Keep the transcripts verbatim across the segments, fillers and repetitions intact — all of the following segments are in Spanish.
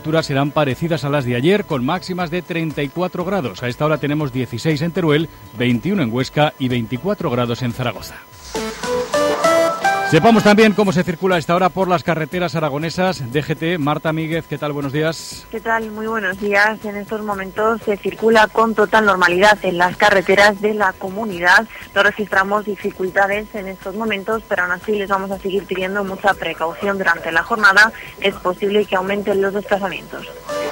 temperaturas serán parecidas a las de ayer, con máximas de treinta y cuatro grados. A esta hora tenemos dieciséis en Teruel, veintiuno en Huesca y veinticuatro grados en Zaragoza. Sepamos también cómo se circula a esta hora por las carreteras aragonesas. D G T, Marta Míguez, ¿qué tal? Buenos días. ¿Qué tal? Muy buenos días. En estos momentos se circula con total normalidad en las carreteras de la comunidad. No registramos dificultades en estos momentos, pero aún así les vamos a seguir pidiendo mucha precaución durante la jornada. Es posible que aumenten los desplazamientos.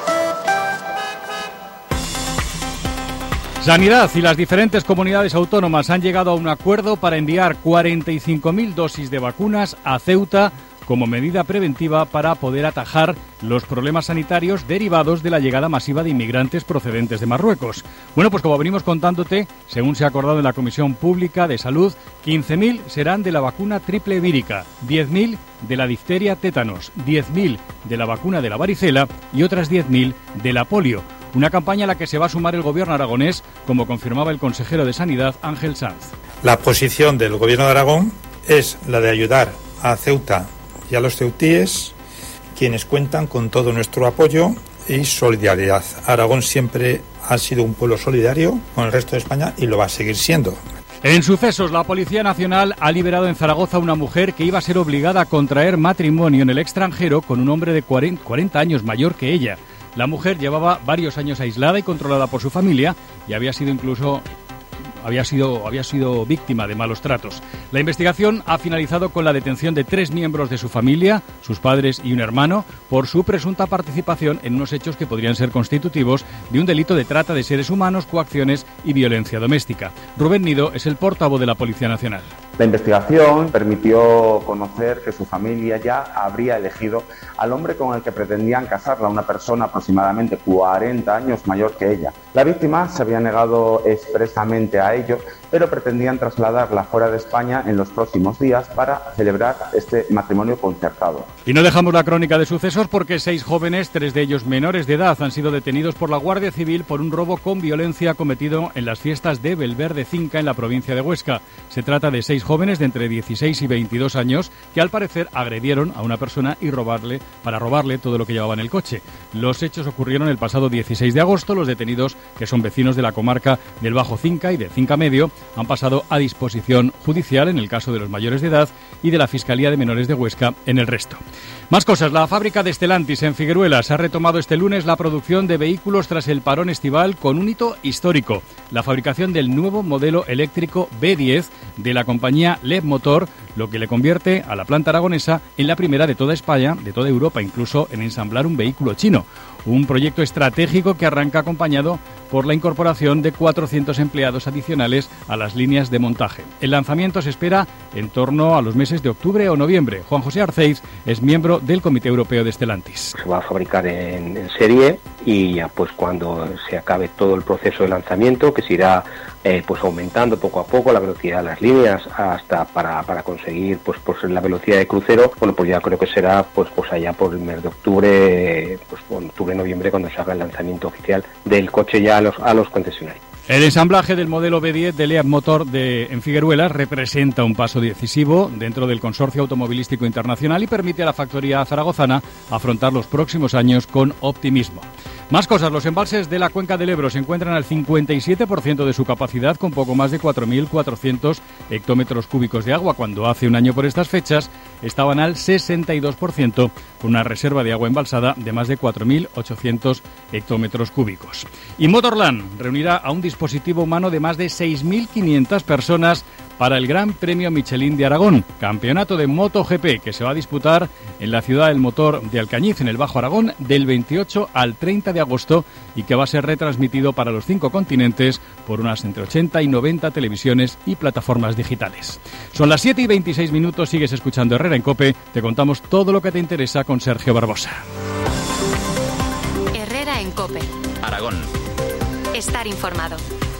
Sanidad y las diferentes comunidades autónomas han llegado a un acuerdo para enviar cuarenta y cinco mil dosis de vacunas a Ceuta como medida preventiva para poder atajar los problemas sanitarios derivados de la llegada masiva de inmigrantes procedentes de Marruecos. Bueno, pues como venimos contándote, según se ha acordado en la Comisión Pública de Salud, quince mil serán de la vacuna triple vírica, diez mil de la difteria tétanos, diez mil de la vacuna de la varicela y otras diez mil de la polio. Una campaña a la que se va a sumar el gobierno aragonés, como confirmaba el consejero de Sanidad, Ángel Sanz. La posición del gobierno de Aragón es la de ayudar a Ceuta y a los ceutíes, quienes cuentan con todo nuestro apoyo y solidaridad. Aragón siempre ha sido un pueblo solidario con el resto de España y lo va a seguir siendo. En sucesos, la Policía Nacional ha liberado en Zaragoza a una mujer que iba a ser obligada a contraer matrimonio en el extranjero con un hombre de cuarenta años mayor que ella. La mujer llevaba varios años aislada y controlada por su familia y había sido incluso había sido había sido víctima de malos tratos. La investigación ha finalizado con la detención de tres miembros de su familia, sus padres y un hermano, por su presunta participación en unos hechos que podrían ser constitutivos de un delito de trata de seres humanos, coacciones y violencia doméstica. Rubén Nido es el portavoz de la Policía Nacional. La investigación permitió conocer que su familia ya habría elegido al hombre con el que pretendían casarla, una persona aproximadamente cuarenta años mayor que ella. La víctima se había negado expresamente a ello, pero pretendían trasladarla fuera de España en los próximos días para celebrar este matrimonio concertado. Y no dejamos la crónica de sucesos porque seis jóvenes, tres de ellos menores de edad, han sido detenidos por la Guardia Civil por un robo con violencia cometido en las fiestas de Belverde Cinca en la provincia de Huesca. Se trata de seis jóvenes de entre dieciséis y veintidós años que al parecer agredieron a una persona y robarle para robarle todo lo que llevaba en el coche. Los hechos ocurrieron el pasado dieciséis de agosto. Los detenidos, que son vecinos de la comarca del Bajo Cinca y de Cinca Medio, han pasado a disposición judicial en el caso de los mayores de edad y de la Fiscalía de Menores de Huesca en el resto. Más cosas. La fábrica de Stellantis en Figueruelas ha retomado este lunes la producción de vehículos tras el parón estival con un hito histórico: la fabricación del nuevo modelo eléctrico B diez de la compañía Leapmotor, lo que le convierte a la planta aragonesa en la primera de toda España, de toda Europa incluso, en ensamblar un vehículo chino. Un proyecto estratégico que arranca acompañado por la incorporación de cuatrocientos empleados adicionales a las líneas de montaje. El lanzamiento se espera en torno a los meses de octubre o noviembre. Juan José Arceiz es miembro del Comité Europeo de Stellantis. Se va a fabricar en, en serie y ya pues cuando se acabe todo el proceso de lanzamiento, que se irá eh, pues aumentando poco a poco la velocidad de las líneas hasta para, para conseguir pues, pues la velocidad de crucero, bueno pues ya creo que será pues pues allá por el mes de octubre, pues por octubre noviembre cuando se haga el lanzamiento oficial del coche ya a los, a los concesionarios. El ensamblaje del modelo B diez de Leapmotor de, en Figueruelas representa un paso decisivo dentro del consorcio automovilístico internacional y permite a la factoría zaragozana afrontar los próximos años con optimismo. Más cosas. Los embalses de la cuenca del Ebro se encuentran al cincuenta y siete por ciento de su capacidad, con poco más de cuatro mil cuatrocientos hectómetros cúbicos de agua, cuando hace un año por estas fechas estaban al sesenta y dos por ciento, con una reserva de agua embalsada de más de cuatro mil ochocientos hectómetros cúbicos. Y Motorland reunirá a un dispositivo humano de más de seis mil quinientas personas para el Gran Premio Michelin de Aragón, campeonato de MotoGP que se va a disputar en la ciudad del motor de Alcañiz, en el Bajo Aragón, del veintiocho al treinta de agosto y que va a ser retransmitido para los cinco continentes por unas entre ochenta y noventa televisiones y plataformas digitales. Son las siete y veintiséis minutos, sigues escuchando Herrera en COPE, te contamos todo lo que te interesa con Sergio Barbosa. Herrera en COPE. Aragón. Estar informado.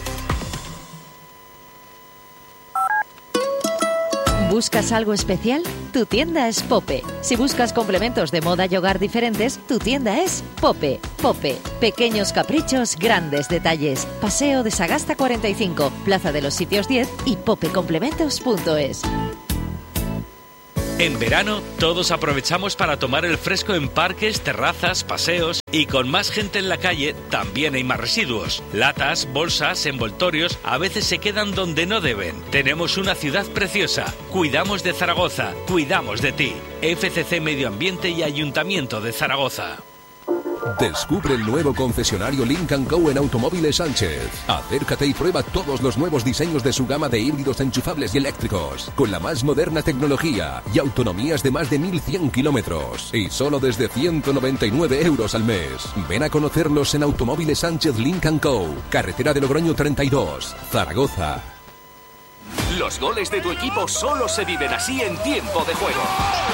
¿Buscas algo especial? Tu tienda es Pope. Si buscas complementos de moda y hogar diferentes, tu tienda es Pope. Pope. Pequeños caprichos, grandes detalles. Paseo de Sagasta cuarenta y cinco, Plaza de los Sitios diez y pope complementos punto es. En verano, todos aprovechamos para tomar el fresco en parques, terrazas, paseos, y con más gente en la calle también hay más residuos. Latas, bolsas, envoltorios a veces se quedan donde no deben. Tenemos una ciudad preciosa. Cuidamos de Zaragoza. Cuidamos de ti. F C C Medio Ambiente y Ayuntamiento de Zaragoza. Descubre el nuevo concesionario Lynk and Co en Automóviles Sánchez. Acércate y prueba todos los nuevos diseños de su gama de híbridos enchufables y eléctricos, con la más moderna tecnología y autonomías de más de mil cien kilómetros. Y solo desde ciento noventa y nueve euros al mes. Ven a conocerlos en Automóviles Sánchez Lynk and Co, carretera de Logroño treinta y dos, Zaragoza. Los goles de tu equipo solo se viven así en Tiempo de Juego.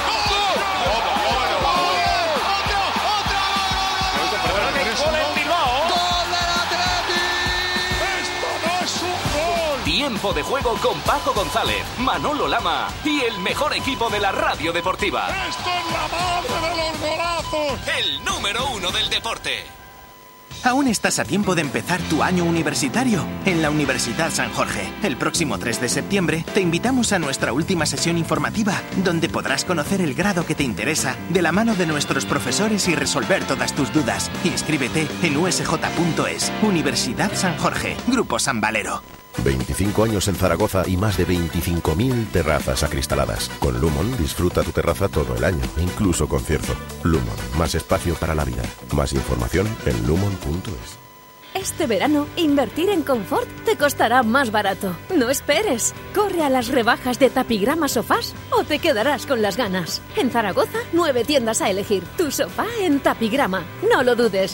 Tiempo de Juego con Paco González, Manolo Lama y el mejor equipo de la radio deportiva. ¡Esto es la madre de los golazos! El número uno del deporte. Aún estás a tiempo de empezar tu año universitario en la Universidad San Jorge. El próximo tres de septiembre te invitamos a nuestra última sesión informativa, donde podrás conocer el grado que te interesa de la mano de nuestros profesores y resolver todas tus dudas. Inscríbete en u s j punto es. Universidad San Jorge, Grupo San Valero. veinticinco años en Zaragoza y más de veinticinco mil terrazas acristaladas. Con Lumon disfruta tu terraza todo el año, incluso con cierzo. Lumon, más espacio para la vida. Más información en lumon punto es. Este verano, invertir en confort te costará más barato. No esperes. Corre a las rebajas de Tapigrama Sofás o te quedarás con las ganas. En Zaragoza, nueve tiendas a elegir. Tu sofá en Tapigrama. No lo dudes.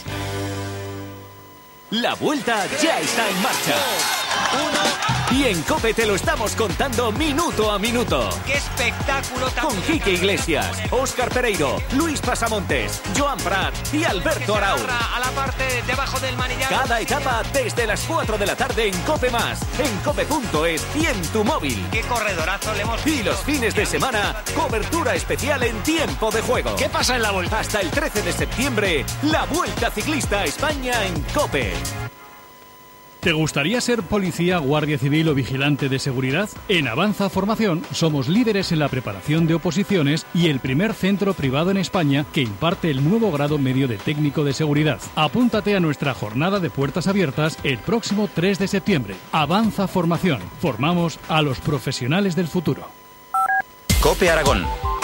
La vuelta ya está en marcha. Uno. Y en COPE te lo estamos contando minuto a minuto. ¡Qué espectáculo! Con Quique Iglesias, Óscar Pereiro, Luis Pasamontes, Joan Prat y Alberto Arau. A la parte debajo del manillar. Cada etapa desde las cuatro de la tarde en COPE Más, en cope punto es y en tu móvil. ¡Qué corredorazo le hemos visto! Y los fines de semana, cobertura especial en Tiempo de Juego. ¿Qué pasa en la vuelta? Hasta el trece de septiembre, la Vuelta Ciclista a España en COPE. ¿Te gustaría ser policía, guardia civil o vigilante de seguridad? En Avanza Formación somos líderes en la preparación de oposiciones y el primer centro privado en España que imparte el nuevo grado medio de técnico de seguridad. Apúntate a nuestra jornada de puertas abiertas el próximo tres de septiembre. Avanza Formación. Formamos a los profesionales del futuro. COPE Aragón.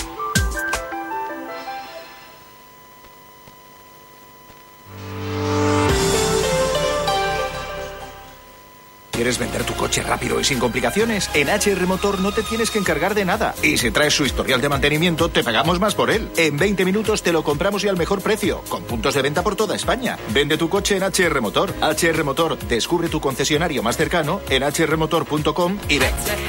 ¿Quieres vender tu coche rápido y sin complicaciones? En H R Motor no te tienes que encargar de nada. Y si traes su historial de mantenimiento, te pagamos más por él. En veinte minutos te lo compramos y al mejor precio, con puntos de venta por toda España. Vende tu coche en H R Motor. H R Motor, descubre tu concesionario más cercano en h r motor punto com y ven.